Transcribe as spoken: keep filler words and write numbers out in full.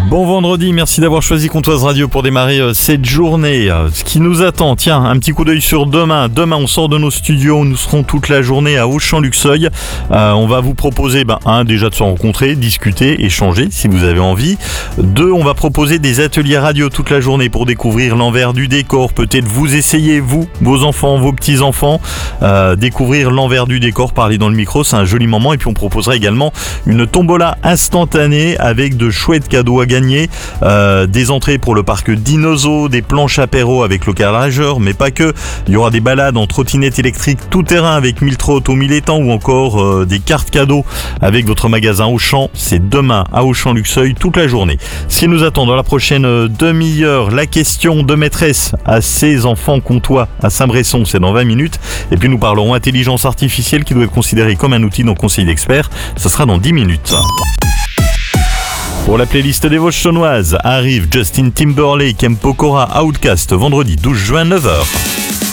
Bon vendredi, merci d'avoir choisi Comtoise Radio pour démarrer euh, cette journée. Euh, ce qui nous attend, tiens, un petit coup d'œil sur demain. Demain, on sort de nos studios, nous serons toute la journée à Auchan-Luxeuil. Euh, on va vous proposer, ben, un, déjà de se rencontrer, discuter, échanger si vous avez envie. Deux, on va proposer des ateliers radio toute la journée pour découvrir l'envers du décor. Peut-être vous essayer, vous, vos enfants, vos petits-enfants, euh, découvrir l'envers du décor, parler dans le micro, c'est un joli moment. Et puis on proposera également une tombola instantanée avec de chouettes cadeaux à gagner. Euh, des entrées pour le parc Dinozo, des planches apéro avec local rageur, mais pas que. Il y aura des balades en trottinette électrique tout terrain avec mille trotts au mille étangs ou encore euh, des cartes cadeaux avec votre magasin Auchan. C'est demain à Auchan-Luxeuil toute la journée. Ce qui nous attend dans la prochaine euh, demi-heure, la question de maîtresse à ses enfants comtois à Saint-Bresson, c'est dans vingt minutes. Et puis nous parlerons intelligence artificielle qui doit être considérée comme un outil dans le conseil d'experts. Ça sera dans dix minutes. Pour la playlist des Vosges-Saunoises, arrive Justin Timberlake, M. Pokora, Outcast, vendredi douze juin, neuf heures.